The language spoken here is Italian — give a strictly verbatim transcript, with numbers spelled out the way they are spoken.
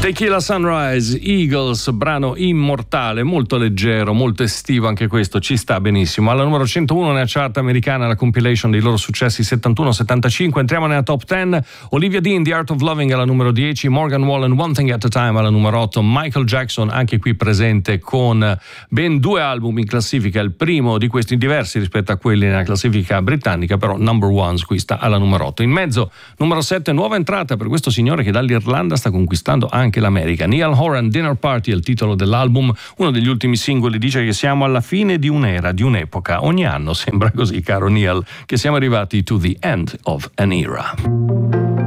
Tequila Sunrise, Eagles, brano immortale, molto leggero, molto estivo, anche questo ci sta benissimo. Alla numero centouno nella chart americana, la compilation dei loro successi settantuno settantacinque. Entriamo nella top dieci. Olivia Dean, The Art of Loving alla numero dieci, Morgan Wallen, One Thing at a Time alla numero otto, Michael Jackson anche qui presente con ben due album in classifica, il primo di questi diversi rispetto a quelli nella classifica britannica, però number one qui sta alla numero otto. In mezzo, numero sette, nuova entrata per questo signore che dall'Irlanda sta conquistando anche l'America. Niall Horan, Dinner Party è il titolo dell'album, uno degli ultimi singoli. Dice che siamo alla fine di un'era, di un'epoca. Ogni anno sembra così, caro Niall, che siamo arrivati to the end of an era.